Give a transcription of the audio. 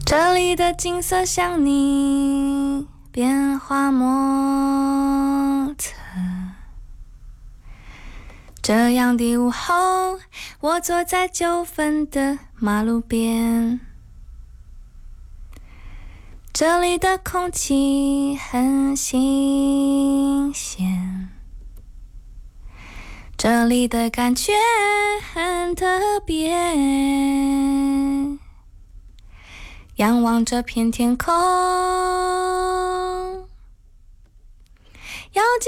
这里的景色像你变化莫测，这样的午后，我坐在9分的马路边，这里的空气很新鲜，这里的感觉很特别，仰望这片天空，